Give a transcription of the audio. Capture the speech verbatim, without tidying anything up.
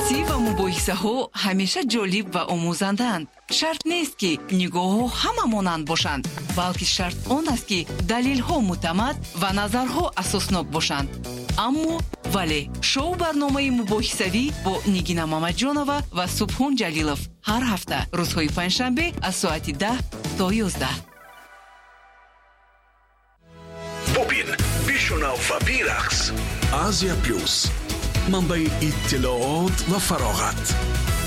بحثی و مباحثه ها همیشه جالب و آموزندند. شرط نیست که نگاه ها همه مانند باشند، بلکه شرط آن است که دلیل ها معتمد و نظرها اساسناک باشند. اما ولی شو برنامه مباحثوی با نگینا مامدجانова و سبحان جلیلов هر هفته روزهای پنجشنبه از ساعت ده تا یازده. ببین، بشنو و بیرقص. آسیا پلوس، منبع اطلاعات و فراغت.